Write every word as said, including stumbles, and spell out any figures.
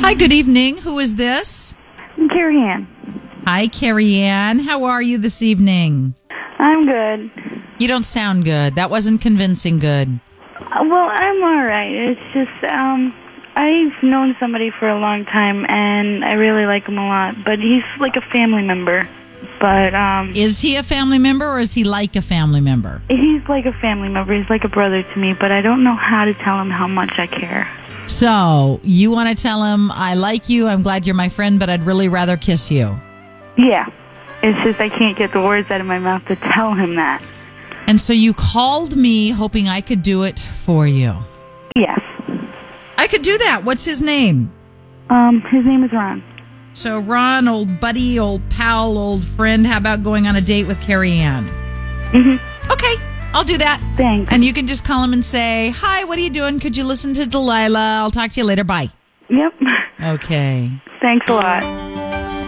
Hi, good evening. Who is this? I'm Carrie Ann. Hi, Carrie Ann. How are you this evening? I'm good. You don't sound good. That wasn't convincing good. Uh, well, I'm all right. It's just, um, I've known somebody for a long time, and I really like him a lot, but he's like a family member. But, um... Is he a family member, or is he like a family member? He's like a family member. He's like a brother to me, but I don't know how to tell him how much I care. So, you want to tell him, I like you, I'm glad you're my friend, but I'd really rather kiss you. Yeah. It's just I can't get the words out of my mouth to tell him that. And so you called me hoping I could do it for you. Yes. I could do that. What's his name? Um, his name is Ron. So, Ron, old buddy, old pal, old friend, how about going on a date with Carrie Ann? Mm-hmm. Okay, I'll do that. Thanks. And you can just call him and say, hi, what are you doing? Could you listen to Delilah? I'll talk to you later. Bye. Yep. Okay. Thanks a lot.